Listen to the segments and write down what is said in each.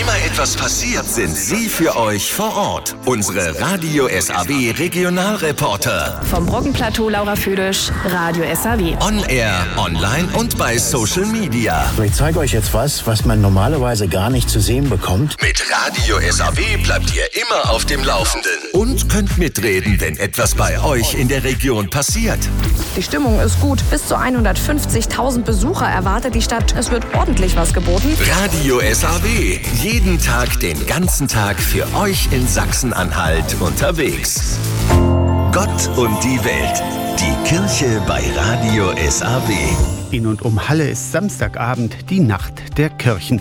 immer etwas passiert, sind sie für euch vor Ort. Unsere Radio SAW Regionalreporter. Vom Brockenplateau Laura Füdisch, Radio SAW. On Air, online und bei Social Media. Ich zeige euch jetzt was man normalerweise gar nicht zu sehen bekommt. Mit Radio SAW bleibt ihr immer auf dem Laufenden. Und könnt mitreden, wenn etwas bei euch in der Region passiert. Die Stimmung ist gut. Bis zu 150.000 Besucher erwartet die Stadt. Es wird ordentlich was geboten. Radio SAW. Jeden Tag, den ganzen Tag für euch in Sachsen-Anhalt unterwegs. Gott und die Welt. Die Kirche bei Radio SAW. In und um Halle ist Samstagabend die Nacht der Kirchen.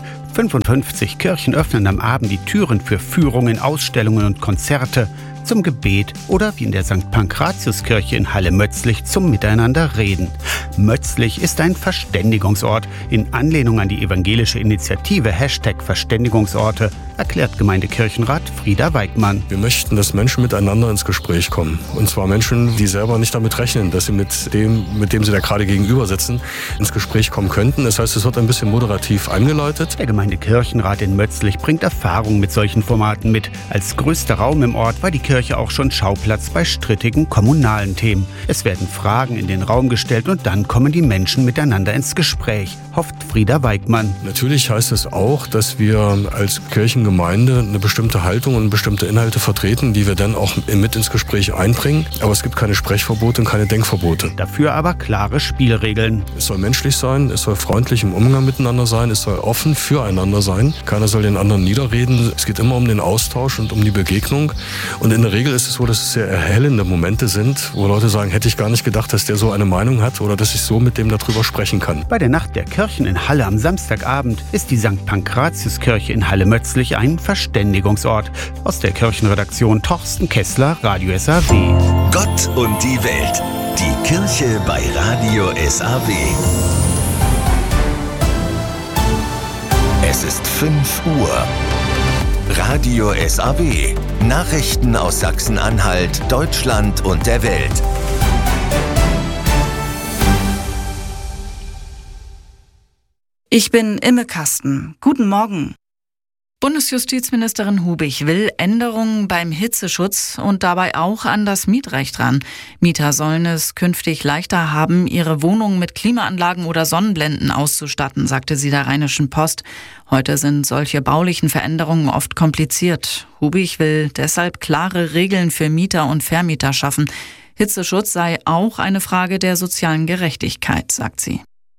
55 Kirchen öffnen am Abend die Türen für Führungen, Ausstellungen und Konzerte, zum Gebet oder wie in der St. Pankratiuskirche in Halle-Mötzlich zum Miteinanderreden. Mötzlich ist ein Verständigungsort in Anlehnung an die evangelische Initiative #Verständigungsorte, erklärt Gemeindekirchenrat Frieder Weigmann. Wir möchten, dass Menschen miteinander ins Gespräch kommen. Und zwar Menschen, die selber nicht damit rechnen, dass sie mit dem sie da gerade gegenüber sitzen, ins Gespräch kommen könnten. Das heißt, es wird ein bisschen moderativ eingeläutet. Der Gemeindekirchenrat in Mötzlich bringt Erfahrung mit solchen Formaten mit. Als größter Raum im Ort war die Kirche auch schon Schauplatz bei strittigen kommunalen Themen. Es werden Fragen in den Raum gestellt und dann kommen die Menschen miteinander ins Gespräch, hofft Frieder Weigmann. Natürlich heißt es auch, dass wir als Kirchengemeinde eine bestimmte Haltung und bestimmte Inhalte vertreten, die wir dann auch mit ins Gespräch einbringen. Aber es gibt keine Sprechverbote und keine Denkverbote. Dafür aber klare Spielregeln. Es soll menschlich sein, es soll freundlich im Umgang miteinander sein, es soll offen füreinander sein. Keiner soll den anderen niederreden. Es geht immer um den Austausch und um die Begegnung. Und in der Regel ist es so, dass es sehr erhellende Momente sind, wo Leute sagen, hätte ich gar nicht gedacht, dass der so eine Meinung hat oder dass ich so mit dem darüber sprechen kann. Bei der Nacht der Kirchen in Halle am Samstagabend ist die St. Pankratiuskirche in Halle-Mötzlich ein Verständigungsort. Aus der Kirchenredaktion Torsten Kessler, Radio SAW. Gott und die Welt. Die Kirche bei Radio SAW. Es ist 5 Uhr. Radio SAW. Nachrichten aus Sachsen-Anhalt, Deutschland und der Welt. Ich bin Imme Kasten. Guten Morgen. Bundesjustizministerin Hubig will Änderungen beim Hitzeschutz und dabei auch an das Mietrecht ran. Mieter sollen es künftig leichter haben, ihre Wohnungen mit Klimaanlagen oder Sonnenblenden auszustatten, sagte sie der Rheinischen Post. Heute sind solche baulichen Veränderungen oft kompliziert. Hubig will deshalb klare Regeln für Mieter und Vermieter schaffen. Hitzeschutz sei auch eine Frage der sozialen Gerechtigkeit, sagt sie.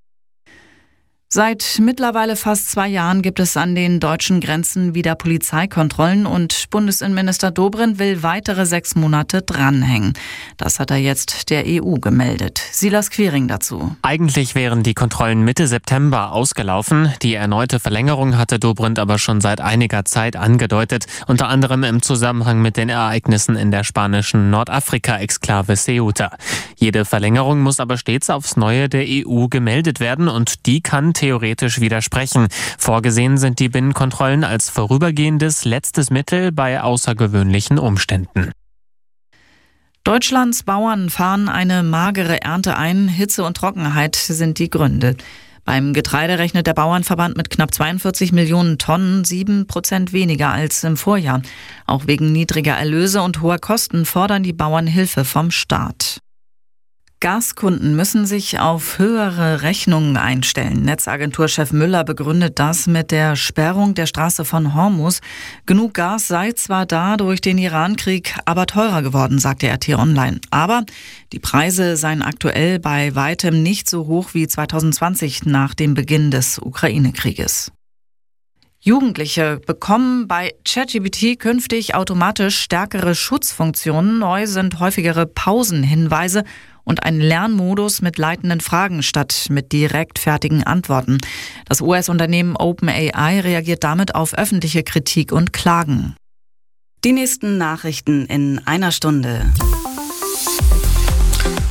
Seit mittlerweile fast 2 Jahren gibt es an den deutschen Grenzen wieder Polizeikontrollen und Bundesinnenminister Dobrindt will weitere 6 Monate dranhängen. Das hat er jetzt der EU gemeldet. Silas Quiring dazu. Eigentlich wären die Kontrollen Mitte September ausgelaufen. Die erneute Verlängerung hatte Dobrindt aber schon seit einiger Zeit angedeutet, unter anderem im Zusammenhang mit den Ereignissen in der spanischen Nordafrika-Exklave Ceuta. Jede Verlängerung muss aber stets aufs Neue der EU gemeldet werden und die kann theoretisch widersprechen. Vorgesehen sind die Binnenkontrollen als vorübergehendes letztes Mittel bei außergewöhnlichen Umständen. Deutschlands Bauern fahren eine magere Ernte ein. Hitze und Trockenheit sind die Gründe. Beim Getreide rechnet der Bauernverband mit knapp 42 Millionen Tonnen, 7% weniger als im Vorjahr. Auch wegen niedriger Erlöse und hoher Kosten fordern die Bauern Hilfe vom Staat. Gaskunden müssen sich auf höhere Rechnungen einstellen. Netzagenturchef Müller begründet das mit der Sperrung der Straße von Hormuz. Genug Gas sei zwar da durch den Irankrieg, aber teurer geworden, sagte RT Online. Aber die Preise seien aktuell bei weitem nicht so hoch wie 2020 nach dem Beginn des Ukraine-Krieges. Jugendliche bekommen bei ChatGPT künftig automatisch stärkere Schutzfunktionen. Neu sind häufigere Pausenhinweise und ein Lernmodus mit leitenden Fragen statt mit direkt fertigen Antworten. Das US-Unternehmen OpenAI reagiert damit auf öffentliche Kritik und Klagen. Die nächsten Nachrichten in einer Stunde.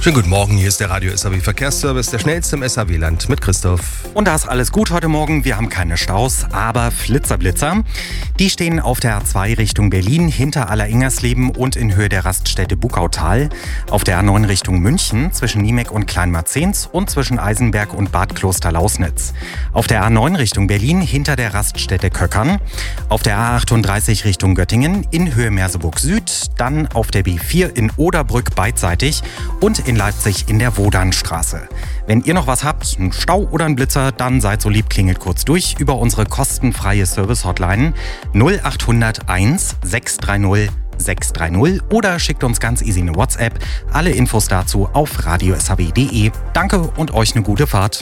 Schönen guten Morgen, hier ist der Radio SAW Verkehrsservice, der schnellste im SAW-Land mit Christoph. Und da ist alles gut heute Morgen. Wir haben keine Staus, aber Flitzer. Die stehen auf der A2 Richtung Berlin, hinter Alleringers-Leben und in Höhe der Raststätte Buckautal. Auf der A9 Richtung München, zwischen Niemek und Kleinmarzens und zwischen Eisenberg und Bad Kloster-Lausnitz. Auf der A9 Richtung Berlin, hinter der Raststätte Köckern. Auf der A38 Richtung Göttingen, in Höhe Merseburg Süd. Dann auf der B4 in Oderbrück beidseitig und in Leipzig in der Wodanstraße. Wenn ihr noch was habt, einen Stau oder einen Blitzer, dann seid so lieb, klingelt kurz durch über unsere kostenfreie Service-Hotline 0800 1 630 630 oder schickt uns ganz easy eine WhatsApp. Alle Infos dazu auf radio.saw.de. Danke und euch eine gute Fahrt.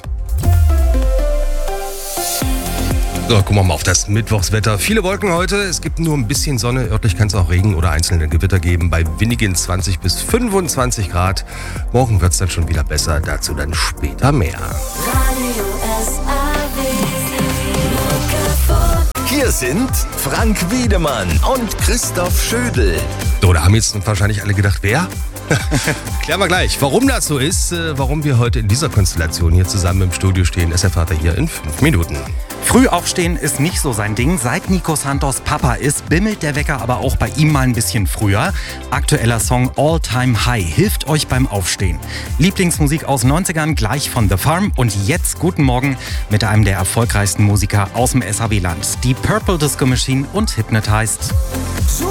So, gucken wir mal auf das Mittwochswetter. Viele Wolken heute, es gibt nur ein bisschen Sonne. Örtlich kann es auch Regen oder einzelne Gewitter geben bei windigen 20 bis 25 Grad. Morgen wird es dann schon wieder besser, dazu dann später mehr. Hier sind Frank Wiedemann und Christoph Schödel. So, da haben jetzt wahrscheinlich alle gedacht, wer? Klären wir gleich, warum das so ist, warum wir heute in dieser Konstellation hier zusammen im Studio stehen, ist erfahrt ihr hier in 5 Minuten. Früh aufstehen ist nicht so sein Ding. Seit Nico Santos Papa ist, bimmelt der Wecker aber auch bei ihm mal ein bisschen früher. Aktueller Song All Time High hilft euch beim Aufstehen. Lieblingsmusik aus 90ern gleich von The Farm. Und jetzt guten Morgen mit einem der erfolgreichsten Musiker aus dem SAW-Land. Die Purple Disco Machine und Hypnotized.